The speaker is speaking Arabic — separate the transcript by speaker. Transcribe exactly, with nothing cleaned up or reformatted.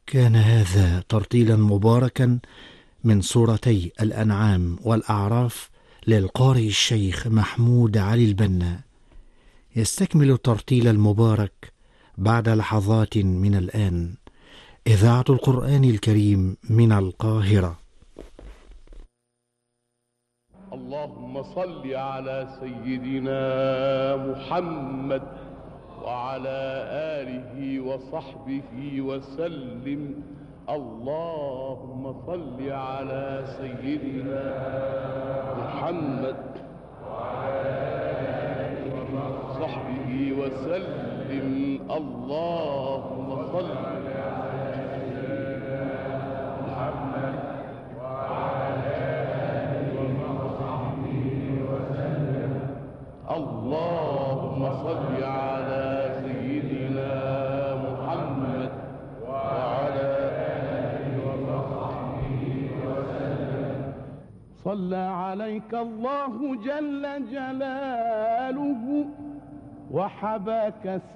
Speaker 1: كان هذا ترتيلا مباركا من سورتي الأنعام والأعراف للقارئ الشيخ محمود علي البنا، يستكمل الترتيل المبارك بعد لحظات من الآن. إذاعة القرآن الكريم من القاهرة.
Speaker 2: اللهم صل على سيدنا محمد وعلى آله وصحبه وسلم. اللهم صل على سيدنا محمد وعلى آله وصحبه وسلم. اللهم صل على سيدنا محمد وعلى آله وصحبه وسلم. اللهم صل على سيدنا محمد وعلى آله وصحبه وسلم. صلى عليك الله جل جلاله وحباك